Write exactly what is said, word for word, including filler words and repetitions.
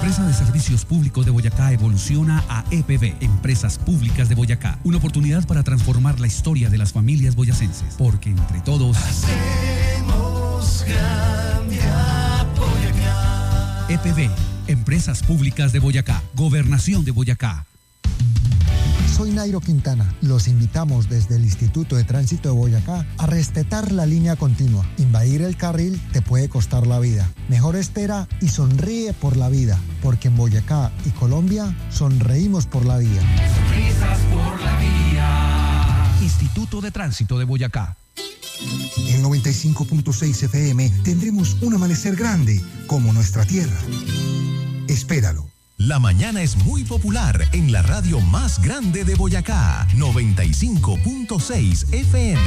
Empresa de Servicios Públicos de Boyacá evoluciona a E P B, Empresas Públicas de Boyacá. Una oportunidad para transformar la historia de las familias boyacenses. Porque entre todos hacemos grande a Boyacá. E P B, Empresas Públicas de Boyacá. Gobernación de Boyacá. Soy Nairo Quintana. Los invitamos desde el Instituto de Tránsito de Boyacá a respetar la línea continua. Invadir el carril te puede costar la vida. Mejor espera y sonríe por la vida, porque en Boyacá y Colombia sonreímos por la vía. Sonrisas por la vía. Instituto de Tránsito de Boyacá. En noventa y cinco punto seis F M tendremos un amanecer grande, como nuestra tierra. Espéralo. La mañana es muy popular en la radio más grande de Boyacá, noventa y cinco punto seis F M.